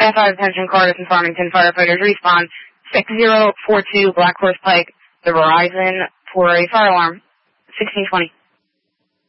5 attention Cardiff and Farmington firefighters respond 6042 Black Horse Pike, the Verizon for a fire alarm, 1620.